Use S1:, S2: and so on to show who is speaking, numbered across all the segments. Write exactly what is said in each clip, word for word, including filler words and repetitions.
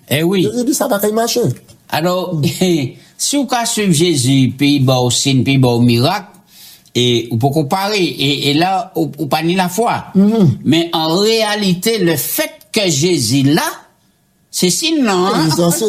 S1: Eh oui.
S2: Jésus dit ça va pas marcher.
S1: Alors, si vous pouvez suivre Jésus, puis bon signe, puis bon miracle, et vous pouvez comparer, et, et là, vous vous pas ni la foi. Mm-hmm. Mais en réalité, le fait que Jésus là, c'est signe, non? Hein?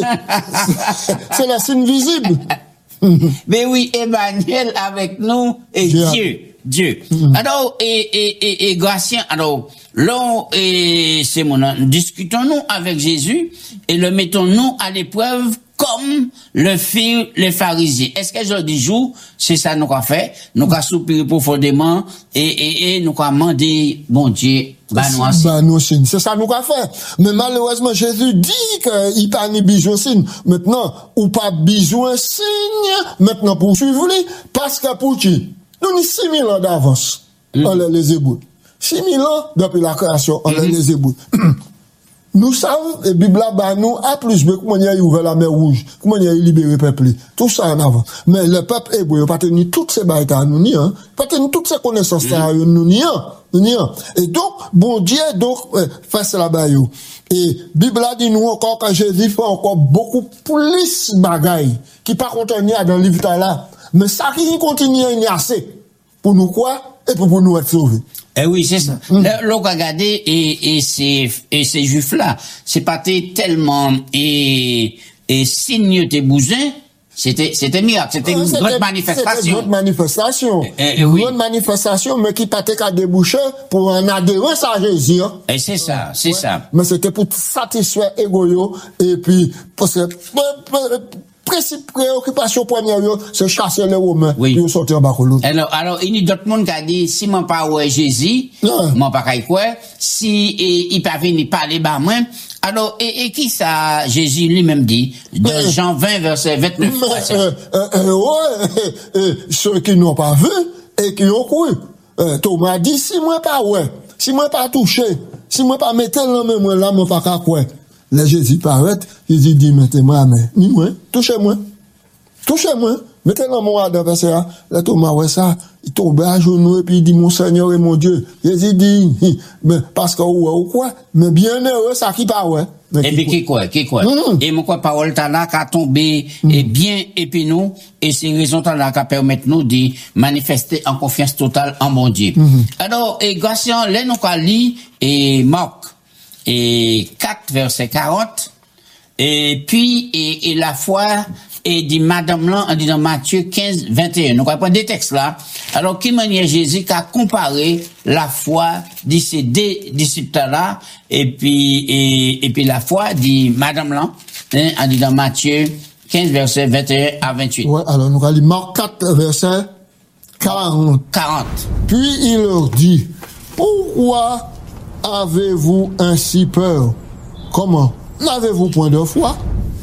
S2: C'est, c'est la signe visible.
S1: Mais oui, Emmanuel avec nous et Dieu. Dieu. Dieu. Mm-hmm. Alors, et, et, et, et Gratien, alors, là, et c'est mon, discutons-nous avec Jésus et le mettons-nous à l'épreuve comme le firent les pharisiens. Est-ce que je dis jour, c'est ça nous avons fait, nous avons soupiré profondément et, et, et nous avons demandé, bon Dieu, bah nous
S2: bah nous signe. C'est ça nous avons fait. Mais malheureusement, Jésus dit qu'il n'a pas ni besoin de signe. Maintenant, ou pas besoin de signe, maintenant pour suivre lui, parce que pour qui? Nous avons six mille ans d'avance, mm. on les Hébreux. six mille ans depuis la création, on mm-hmm. les Hébreux. Nous savons, et Bible bah nous, à plus, mais comment il a ouvert la mer rouge, comment il a libéré le peuple, tout ça en avant. Mais le peuple hébreu n'a pas tenu toutes ces bagailles à nous, ni, hein, pas tenu toutes ces connaissances à nous, ni, hein, ni, hein. Et donc, bon Dieu, donc, euh, fait cela baillot. Et Bible dit nous encore que Jésus fait encore beaucoup plus bagailles, qui pas contenir dans le livre là. Mais ça qui continue, il y a assez. Pour nous quoi? Et pour, pour nous être sauvés.
S1: Eh oui, c'est ça. Mm. Là, regardez, et, et ces, et ces juifs-là, c'est pas tellement, et, et signe tes bousins, c'était, c'était miracle, c'était une grande manifestation.
S2: C'était une grande manifestation.
S1: Eh, eh,
S2: une
S1: oui.
S2: grande manifestation, mais qui pas qu'à déboucher pour un adhérence à Jésus, hein.
S1: Et c'est ça, c'est ouais. ça.
S2: Mais c'était pour satisfaire égoïo, et puis, parce que, principe préoccupation première, c'est chasser les Romains,
S1: oui.
S2: puis sortir en bas de l'autre.
S1: Alors, alors, il y a d'autres monde qui a dit, si mon pas ouais Jésus, mon pas quoi, si, et, il pas venir parler bas moi, alors, et, et qui ça, Jésus lui-même dit, dans euh, Jean vingt, verset vingt-neuf.
S2: Mais, euh, euh, euh, ouais, euh, ceux qui n'ont pas vu, et qui ont cru. Euh, Thomas dit, si moi pas ouais, si moi pas touché, si moi pas mettre la main, moi là, moi pas qu'à quoi. Là, Jésus paraît, Jésus dit, mettez-moi la main. Ni moi, touchez-moi. Touchez-moi. Mettez-la main dans le là. Là, Thomas, ouais, ça, il tombe à genoux et puis il dit, mon Seigneur et mon Dieu. Jésus dit, mais, parce que, ouais, ou quoi? Mais bien heureux, ça qui part, ouais.
S1: Et puis, qui quoi, qui quoi? Mm. Et mon quoi, parole t'as là, qu'a tombé, mm. et bien, et puis nous, et c'est raison t'as là, qu'a permettre nous de manifester en confiance totale en mon Dieu. Mm. Alors, et, Gratien, là, nous, qu'a lit, et Marc, et quatre, verset quarante, et puis, et, et la foi, et dit Madame là, on dit dans Matthieu quinze, vingt et un. Donc, on prend des textes là. Alors, qui manière Jésus qui a comparé la foi de ces deux disciples là, et puis, et, et puis la foi dit Madame là, hein, on dit dans Matthieu quinze, verset vingt et un à vingt-huit.
S2: Ouais, alors, nous allons lire Marc quatre, verset quarante.
S1: quarante.
S2: Puis, il leur dit, pourquoi avez-vous ainsi peur? Comment? N'avez-vous point de foi?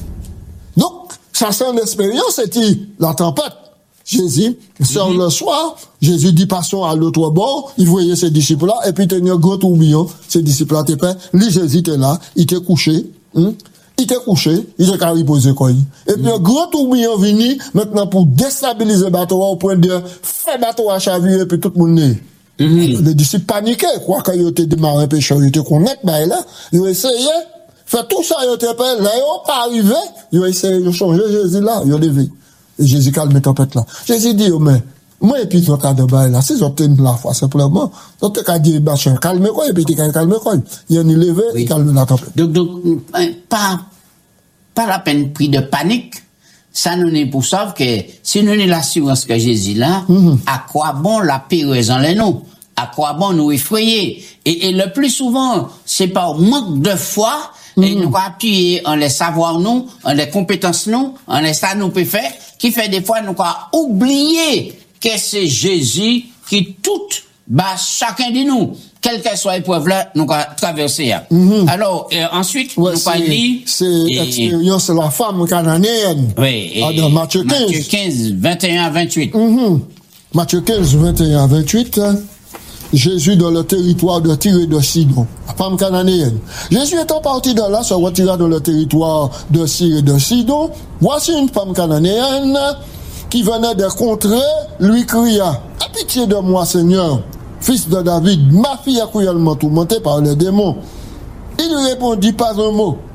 S2: Donc, ça c'est une expérience, c'était la tempête. Jésus, sort mm-hmm. le soir, Jésus dit passons à l'autre bord, il voyait ses disciples-là, et puis il tenait un gros tourbillon, ses disciples-là étaient pas, lui Jésus était là, il était couché, hein? Il était couché, il était qu'à reposer quoi. Et puis mm-hmm. un gros tourbillon venu, maintenant pour déstabiliser le bateau, au point de faire le bateau à chavirer, et puis tout le monde né. Mm-hmm. Les disciples paniquaient, quoi, quand ils étaient démarrés pécheurs, ils étaient connectés, ben là, ils essayaient, faire tout ça, ils étaient pas, là, ils ont pas arrivé, ils ont essayé de changer Jésus là, ils ont levé. Et Jésus calme la tempête là. Jésus dit, oh, mais, moi, et puis, ils ont qu'à de bail là, si ils ont tenu la foi, simplement, ils ont qu'à dire, bah, calme quoi, et puis, ils ont calme quoi. Ils ont levé, ils calment la tempête.
S1: Donc, donc, pas, pas la peine pris de panique. Ça nous est pour savoir que si nous avons l'assurance que Jésus là, mm-hmm. à quoi bon la pérez en les noms? À quoi bon nous effrayer? Et, et le plus souvent, c'est par manque de foi, mm-hmm. et nous appuyer en les savoirs nous, en les compétences nous, en les ça nous peut faire, qui fait des fois nous oublier que c'est Jésus qui tout bat chacun de nous. Quelle que soit l'épreuve là, nous avons traversé. Mm-hmm. Alors, euh, ensuite, ouais, nous avons dit...
S2: C'est l'expérience de la femme cananéenne.
S1: Oui. Et,
S2: ah, dans Matthieu quinze.
S1: Matthieu quinze, vingt et un à vingt-huit.
S2: Mm-hmm. Matthieu quinze, vingt et un à vingt-huit. Hein, Jésus dans le territoire de Tyr et de Sidon. La femme cananéenne. Jésus étant parti de là, se retira dans le territoire de Tyr et de Sidon. Voici une femme cananéenne qui venait des contrées, lui cria, « A pitié de moi, Seigneur, fils de David, ma fille est cruellement tourmentée par les démons. » Il lui répondit pas un mot.